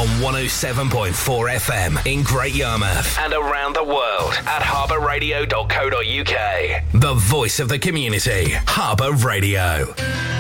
107.4 FM in Great Yarmouth and around the world at harbourradio.co.uk. The voice of the community, Harbour Radio.